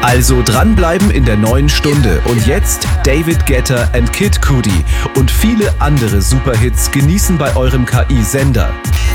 Also dranbleiben in der neuen Stunde. Und jetzt David Guetta and Kid Cudi und viele andere Superhits genießen bei eurem KI-Sender.